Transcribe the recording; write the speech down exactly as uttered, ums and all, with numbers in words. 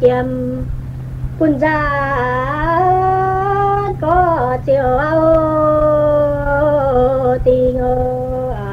chiêm quân gia có chiều âu tình ơi